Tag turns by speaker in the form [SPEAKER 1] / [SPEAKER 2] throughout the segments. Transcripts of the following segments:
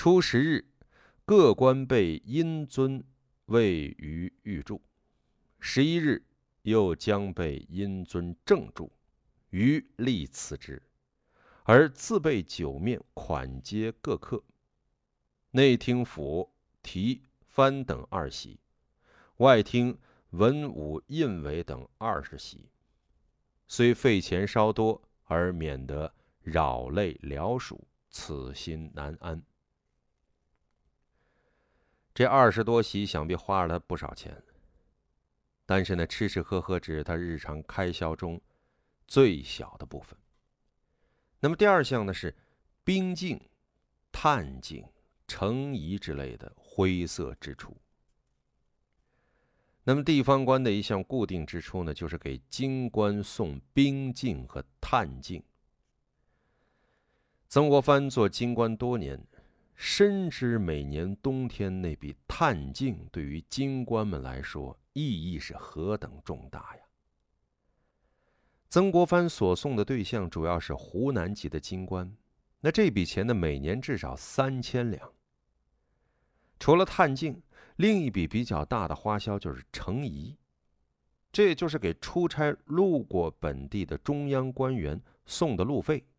[SPEAKER 1] 初10日，各官备殷尊位于御柱。11日，又将备殷尊正柱，于立辞之，而自备酒面款接各客。内厅府提藩等2席，外厅文武印韦等20席。虽费钱稍多，而免得扰累僚属，此心难安。这20多席想必花了他不少钱，但是呢，吃吃喝喝只是他日常开销中最小的部分。那么第2项呢，是兵境、探境、城夷之类的灰色支出。那么地方官的一项固定支出呢，就是给京官送兵境和探境。曾国藩做京官多年，深知每年冬天那笔探境对于京官们来说意义是何等重大呀！曾国藩所送的对象主要是湖南籍的京官，那这笔钱呢，每年至少3000两。除了探境，另一笔比较大的花销就是城夷，这也就是给出差路过本地的中央官员送的路费。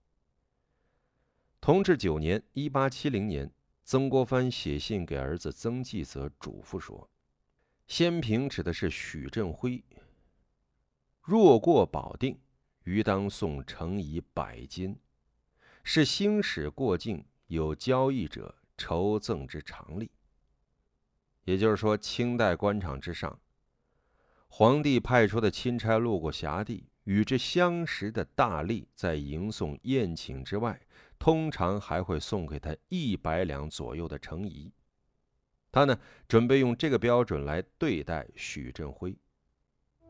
[SPEAKER 1] 同治9年1870年，曾国藩写信给儿子曾纪泽，嘱咐说：先平指的是许振辉，若过保定，余当送城夷100斤，是兴使过境，有交易者酬赠之常例。也就是说，清代官场之上，皇帝派出的钦差路过辖地，与之相识的大吏在迎送宴请之外，通常还会送给他100两左右的城夷。他呢，准备用这个标准来对待许振辉，